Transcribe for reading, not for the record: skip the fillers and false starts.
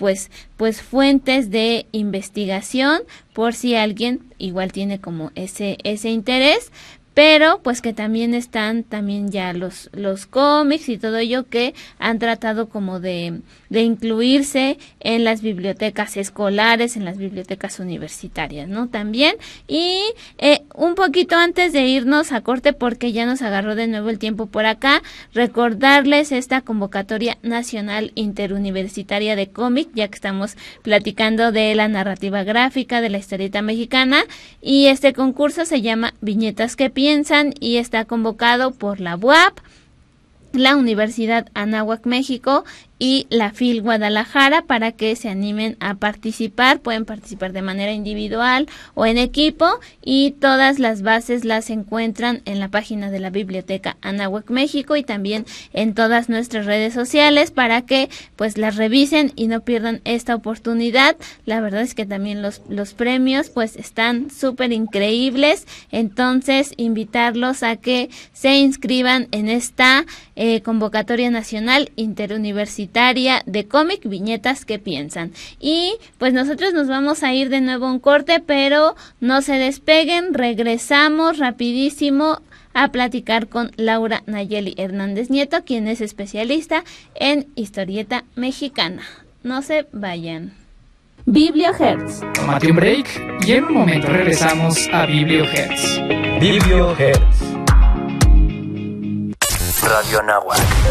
pues fuentes de investigación por si alguien igual tiene como ese interés. Pero pues que también están también ya los cómics y todo ello que han tratado como de incluirse en las bibliotecas escolares, en las bibliotecas universitarias, ¿no? También. Y un poquito antes de irnos a corte, porque ya nos agarró de nuevo el tiempo por acá, recordarles esta convocatoria nacional interuniversitaria de cómic, ya que estamos platicando de la narrativa gráfica, de la historieta mexicana, y este concurso se llama Viñetas que Piensan y está convocado por la UAP, la Universidad Anáhuac México y la FIL Guadalajara para que se animen a participar. Pueden participar de manera individual o en equipo y todas las bases las encuentran en la página de la Biblioteca Anáhuac México y también en todas nuestras redes sociales para que pues las revisen y no pierdan esta oportunidad. La verdad es que también los premios pues están súper increíbles, entonces invitarlos a que se inscriban en esta convocatoria nacional interuniversitaria de cómic, Viñetas que Piensan. Y pues nosotros nos vamos a ir de nuevo a un corte, pero no se despeguen, regresamos rapidísimo a platicar con Laura Nayeli Hernández Nieto, quien es especialista en historieta mexicana. No se vayan. Bibliohertz. Tómate un break y en un momento regresamos a Bibliohertz. Bibliohertz. Radio Anáhuac.